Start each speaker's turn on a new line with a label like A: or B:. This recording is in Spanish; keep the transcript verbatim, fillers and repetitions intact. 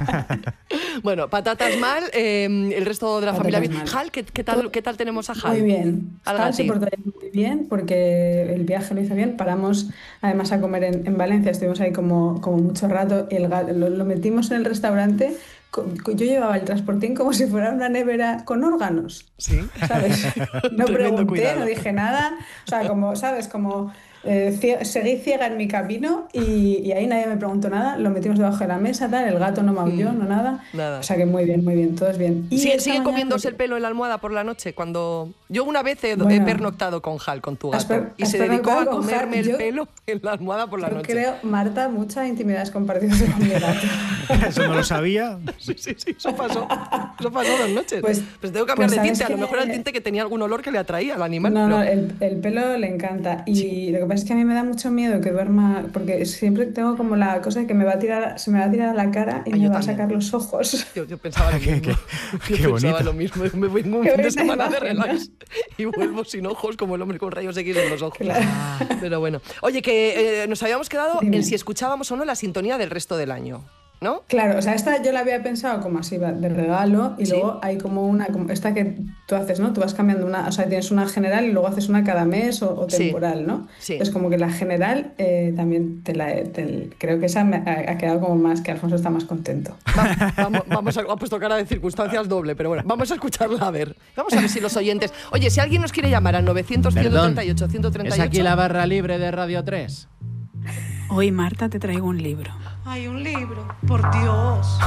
A: Bueno, patatas mal, eh, el resto de la
B: Patatas
A: familia bien.
B: mal.
A: Hal, ¿qué, qué, tal, ¿qué tal tenemos a Hal?
B: Muy bien.
A: Al
B: Hal se
A: gatín.
B: portó muy bien porque el viaje lo hizo bien. Paramos además a comer en, en Valencia, estuvimos ahí como, como mucho rato. El gato, lo, lo metimos en el restaurante. co- co- Yo llevaba el transportín como si fuera una nevera con órganos,
A: Sí.
B: ¿sabes? No
A: Tremendo
B: pregunté,
A: cuidado.
B: no dije nada. O sea, como, ¿sabes? Como eh, cie- seguí ciega en mi camino y, y ahí nadie me preguntó nada. Lo metimos debajo de la mesa, tal. El gato no maulló,
A: Mm,
B: no nada. O
A: nada.
B: sea que muy bien, muy bien, todo es bien. Y
A: ¿Sigue,
B: esta
A: sigue
B: mañana lo
A: comiéndose el
B: que...
A: pelo en la almohada por la noche? Cuando yo una vez he, he
B: Bueno.
A: pernoctado con Hal, con tu
B: Has,
A: gato,
B: per-
A: y
B: has
A: se dedicó
B: pernoctado
A: a
B: con Hal.
A: comerme el
B: Yo,
A: pelo en la almohada por la
B: yo
A: noche.
B: creo, Marta, muchas intimidades compartidas con mi gato.
C: Eso no lo sabía.
A: Sí, sí, sí, eso pasó. Eso pasó dos noches.
B: Pues,
A: Pues tengo que cambiar
B: pues
A: de
B: sabes
A: tinte. A lo
B: que...
A: mejor era el tinte que tenía algún olor que le atraía al animal.
B: No,
A: pero...
B: no, el, el pelo le encanta. Y
A: Sí.
B: lo que pasa es que a mí me da mucho miedo que duerma, porque siempre tengo como la cosa de que me va a tirar, se me va a tirar a la cara y
A: Ah,
B: me
A: yo
B: va a
A: también.
B: sacar los ojos.
A: Yo, yo pensaba lo
C: Qué-
A: mismo.
C: qué-
A: yo
C: qué
A: pensaba
C: bonito.
A: lo mismo. Me voy un
B: Qué
A: fin de
B: buena
A: semana de
B: imagen, ¿no?
A: relax y vuelvo sin ojos, como el hombre con rayos X en los ojos.
B: Claro.
A: Pero bueno. Oye, que eh, nos habíamos quedado
B: Dime.
A: en si escuchábamos o no la sintonía del resto del año, ¿no?
B: Claro, o sea, esta yo la había pensado como así va, de regalo y
A: Sí.
B: luego hay como una, como esta que tú haces, ¿no? Tú vas cambiando una, o sea, tienes una general y luego haces una cada mes o, o
A: Sí.
B: temporal, ¿no?
A: Sí.
B: Es como que la general eh, también te la, te- creo que esa me ha, ha quedado como más, que Alfonso está más contento.
A: Va- vamos, vamos a, ha puesto cara de circunstancias doble, pero bueno, vamos a escucharla a ver. Vamos a ver si los oyentes... Oye, si alguien nos quiere llamar al novecientos, ciento treinta y ocho, ciento treinta y ocho...
D: ¿Es aquí la barra libre de Radio tres?
E: Hoy, Marta, te traigo un libro.
F: Ay, un libro, por Dios.